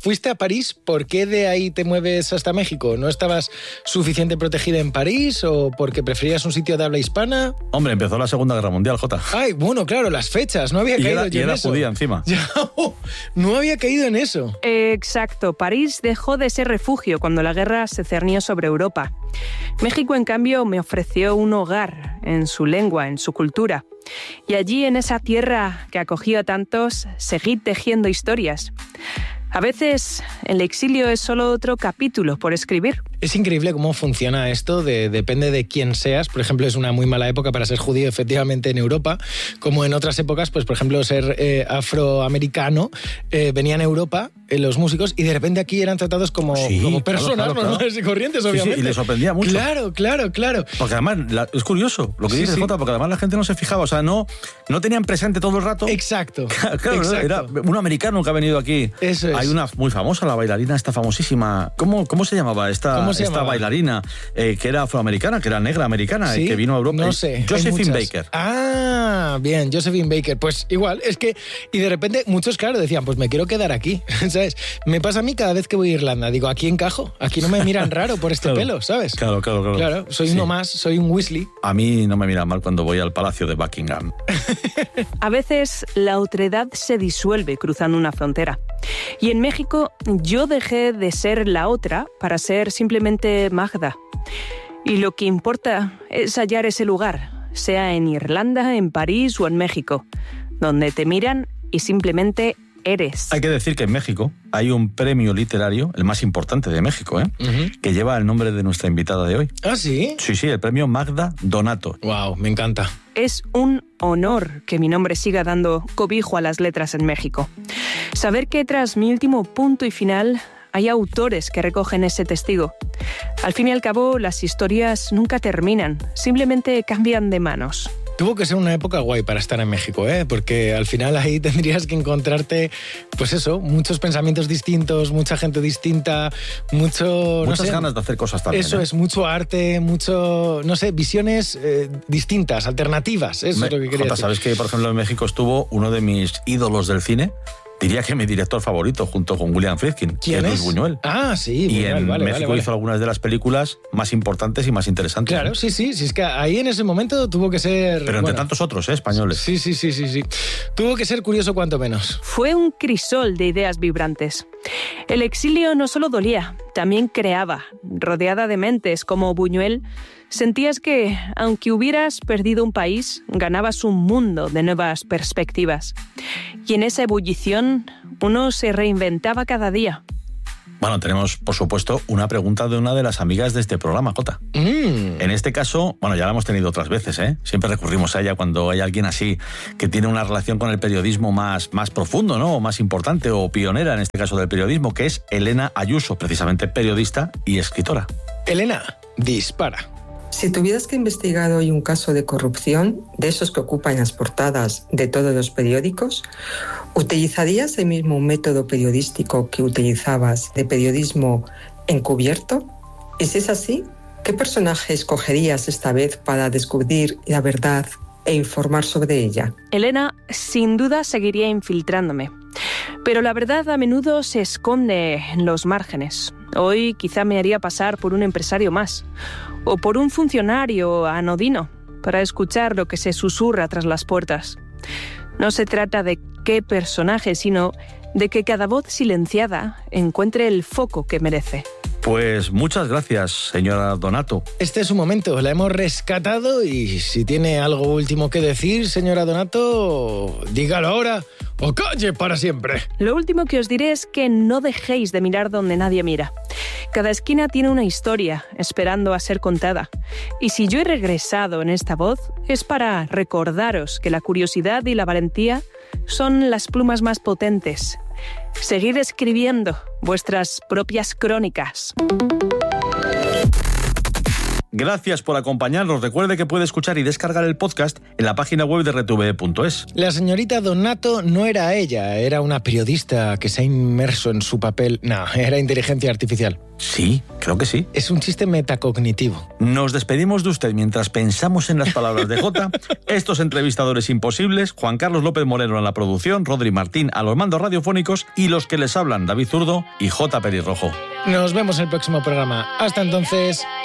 Fuiste a París, ¿por qué de ahí te mueves hasta México? ¿No estabas suficiente protegida en París o porque preferías un sitio de habla hispana? Hombre, empezó la Segunda Guerra Mundial, Jota. Ay, bueno, claro, las fechas, no había caído yo en eso. Y era judía encima. No había caído en eso. Exacto, París dejó de ser refugio cuando la guerra se cernió sobre Europa. México, en cambio, me ofreció un hogar en su lengua, en su cultura. Y allí, en esa tierra que acogió a tantos, seguí tejiendo historias. A veces el exilio es solo otro capítulo por escribir. Es increíble cómo funciona esto, depende de quién seas. Por ejemplo, es una muy mala época para ser judío, efectivamente, en Europa. Como en otras épocas, pues por ejemplo, ser afroamericano, venían a Europa los músicos y de repente aquí eran tratados como personas normales y corrientes, obviamente. Sí, y les sorprendía mucho. Claro. Porque además, es curioso lo que dices, Jota, porque además la gente no se fijaba, o sea, no tenían presente todo el rato. Exacto. Claro, era un americano que ha venido aquí. Eso es. Hay una muy famosa, la bailarina esta famosísima. ¿Cómo se llamaba esta bailarina que era afroamericana, que era negra americana y que vino a Europa? No sé. Josephine Baker. Ah, bien, Josephine Baker. Pues igual, es que... Y de repente muchos, claro, decían, pues me quiero quedar aquí, ¿sabes? Me pasa a mí cada vez que voy a Irlanda. Digo, aquí encajo. Aquí no me miran raro por este pelo, ¿sabes? Claro. Claro, soy uno más, soy un Weasley. A mí no me miran mal cuando voy al Palacio de Buckingham. A veces la otredad se disuelve cruzando una frontera. Y en México yo dejé de ser la otra para ser simplemente Magda. Y lo que importa es hallar ese lugar, sea en Irlanda, en París o en México, donde te miran y simplemente eres. Hay que decir que en México hay un premio literario, el más importante de México, que lleva el nombre de nuestra invitada de hoy. ¿Ah, sí? Sí, el premio Magda Donato. Wow, me encanta. Es un honor que mi nombre siga dando cobijo a las letras en México. Saber que tras mi último punto y final hay autores que recogen ese testigo. Al fin y al cabo, las historias nunca terminan, simplemente cambian de manos. Tuvo que ser una época guay para estar en México, porque al final ahí tendrías que encontrarte, pues eso, muchos pensamientos distintos, mucha gente distinta, muchas ganas de hacer cosas también. Eso es, mucho arte, visiones distintas, alternativas, eso es lo que quería decir. ¿Sabes que, por ejemplo, en México estuvo uno de mis ídolos del cine? Diría que mi director favorito, junto con William Friedkin. ¿Quién es? Luis Buñuel. Ah, sí. Y en México hizo algunas de las películas más importantes y más interesantes. Claro, sí, es que ahí en ese momento tuvo que ser... Pero entre tantos otros, españoles. Sí. Tuvo que ser curioso cuanto menos. Fue un crisol de ideas vibrantes. El exilio no solo dolía, también creaba. Rodeada de mentes como Buñuel, sentías que, aunque hubieras perdido un país, ganabas un mundo de nuevas perspectivas. Y en esa ebullición, uno se reinventaba cada día. Bueno, tenemos, por supuesto, una pregunta de una de las amigas de este programa, Jota. En este caso, ya la hemos tenido otras veces, Siempre recurrimos a ella cuando hay alguien así que tiene una relación con el periodismo más profundo, ¿no? O más importante, o pionera en este caso del periodismo, que es Elena Ayuso, precisamente periodista y escritora. Elena, dispara. Si tuvieras que investigar hoy un caso de corrupción, de esos que ocupan las portadas de todos los periódicos, ¿utilizarías el mismo método periodístico que utilizabas de periodismo encubierto? Y si es así, ¿qué personaje escogerías esta vez para descubrir la verdad e informar sobre ella? Elena, sin duda, seguiría infiltrándome. Pero la verdad a menudo se esconde en los márgenes. Hoy quizá me haría pasar por un empresario más, o por un funcionario anodino, para escuchar lo que se susurra tras las puertas. No se trata de qué personaje, sino de que cada voz silenciada encuentre el foco que merece. Pues muchas gracias, señora Donato. Este es su momento, la hemos rescatado y si tiene algo último que decir, señora Donato, dígalo ahora o calle para siempre. Lo último que os diré es que no dejéis de mirar donde nadie mira. Cada esquina tiene una historia esperando a ser contada. Y si yo he regresado en esta voz, es para recordaros que la curiosidad y la valentía son las plumas más potentes. Seguid escribiendo vuestras propias crónicas. gracias por acompañarnos. Recuerde que puede escuchar y descargar el podcast en la página web de RTV.es. La señorita Donato no era ella, era una periodista que se ha inmerso en su papel. No, era inteligencia artificial. Sí, creo que sí. Es un chiste metacognitivo. Nos despedimos de usted mientras pensamos en las palabras de Jota. Estos entrevistadores imposibles, Juan Carlos López Moreno en la producción, Rodri Martín a los mandos radiofónicos y los que les hablan, David Zurdo y Jota Perirrojo. Nos vemos en el próximo programa. Hasta entonces...